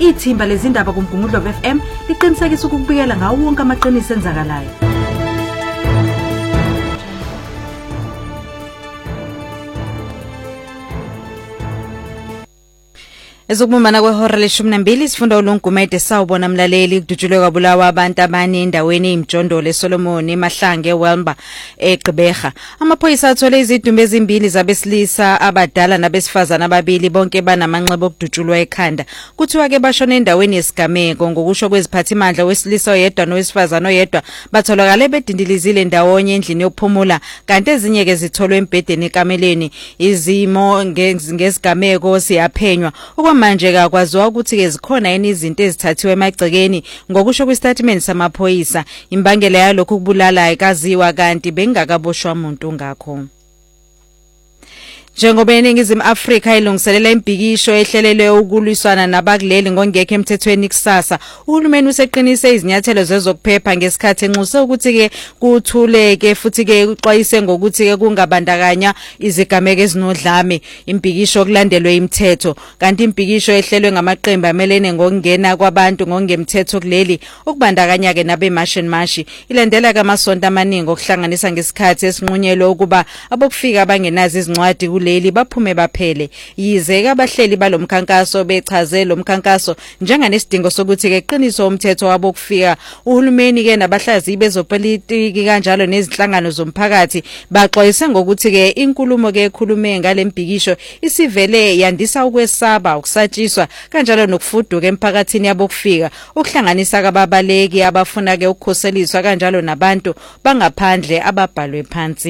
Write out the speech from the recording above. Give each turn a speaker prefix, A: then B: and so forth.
A: Ithimba lezindaba kuMgungundlovu FM liqinisekisa ukubikela ngawo wonke amaqiniso enzakalayo. Ezokubumbana kwehora le-12 sifunda uLungumede sawubona mlaleli kudutshulwe kwabulawa abantu abane endaweni eMjondolo eSolomon eMahlange eWelmba eGqeberha. Amaphoyisa athole izidumbu ezimbili zabesilisa abadala nabesifazana ababili bonke banamanxeba okudutshulwa ekhanda. Kuthiwa ke bashona endaweni yesigameko ngokusho kweziphathimandla wesilisa oyedwa nowesifazana oyedwa batholakala bedindilizile ndawonye endlini yokuphumula kanti ezinye ke zitholwe embhedeni ekameleni. Izimo ngesigameko siyaphenywa manje kakwaziwa ukuthi ke zikhona yini izinto ezithathiwe emagcekeni ngokusho kwestatement samaphoyisa. Imbangela yalokho kubulala ayikaziwa kanti bengakaboshwa umuntu ngakho. Njengoba iNingizimu Afrika ilungiselela impikisho ehlelelwe ukulwisana nabakuleli ngongekho emthethweni kusasa, uhulumeni useqinise izinyathelo zezokuphepha ngesikhathi enxuse ukuthi ke kuthuleke futhi ke uxwayise ngokuthi ke kungabandakanya izigameko ezinodlame. Impikisho kulandelwe imithetho kanti impikisho ehlelwe ngamaqembu amelene ngokungena kwabantu ngongemthetho kuleli ukubandakanya ke nabemashini ilandela kamasonto amaningi okuhlanganisa ngesikhathi esinqunyelwe ukuba abokufika abangenazi izincwadi leli baphume baphele. Yize abahleli balomkhankaso bechaze lo mkhankaso njenganesidingo sokuthi ke qiniso umthetho wabo kufika. Uhulumeni ke nabahlaziyi bezopolitiki kanjalo nezinhlangano zomphakathi baxwayise ngokuthi ke inkulumo ke ekhulume ngalempikisho isivele yandisa ukwesaba, ukusatshiswa kanjalo nokufuduka emphakathini yabokufika ukuhlanganisa ababaleki abafuna ke ukukhoseliswa kanjalo nabantu bangaphandle ababhalwe phansi.